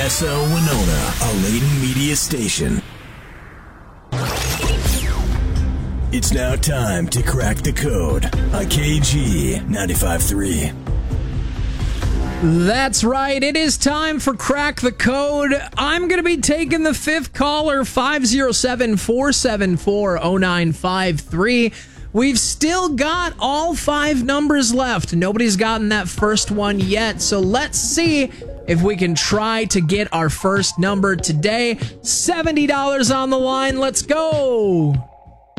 Paso, Winona, a Layton Media station. It's now time to crack the code on KG 95.3. That's right. It is time for Crack the Code. I'm going to be taking the fifth caller, 507-474-0953. We've still got all 5 numbers left. Nobody's gotten that first one yet. So let's see if we can try to get our first number today. $70 on the line. Let's go.